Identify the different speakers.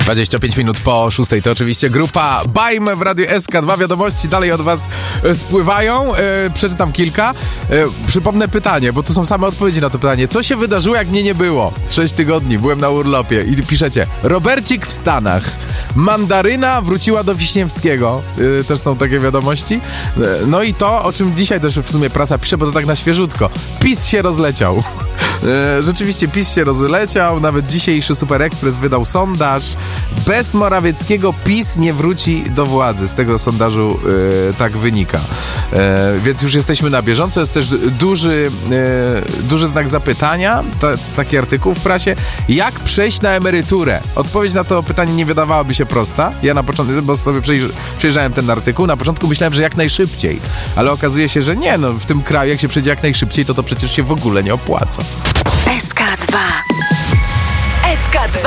Speaker 1: 25 minut po 6 to oczywiście grupa Bajm w Radiu SK2. Wiadomości dalej od was spływają. Przeczytam kilka. Przypomnę pytanie, bo to są same odpowiedzi na to pytanie. Co się wydarzyło, jak mnie nie było? 6 tygodni, byłem na urlopie. I piszecie, Robercik w Stanach. Mandaryna wróciła do Wiśniewskiego. Też są takie wiadomości. No i to, o czym dzisiaj też w sumie prasa pisze, bo to tak na świeżutko. PiS się rozleciał. Rzeczywiście PiS się rozleciał. Nawet dzisiejszy Super Express wydał sondaż. Bez Morawieckiego PiS nie wróci do władzy. Z tego sondażu tak wynika. Więc już jesteśmy na bieżąco. Jest też duży znak zapytania. Taki artykuł w prasie. Jak przejść na emeryturę? Odpowiedź na to pytanie nie wydawałaby się prosta. Ja na początku, bo sobie przejrzałem ten artykuł, na początku myślałem, że jak najszybciej. Ale okazuje się, że nie. No, w tym kraju, jak się przejdzie jak najszybciej, to przecież się w ogóle nie opłaca.
Speaker 2: SK2. SK2.